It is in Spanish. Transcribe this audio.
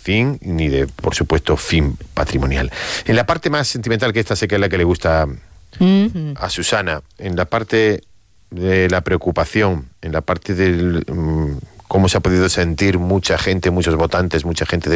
fin ni de, por supuesto, fin patrimonial. En la parte más sentimental, que esta sé que es la que le gusta a Susana, en la parte de la preocupación, en la parte del cómo se ha podido sentir mucha gente, muchos votantes, mucha gente de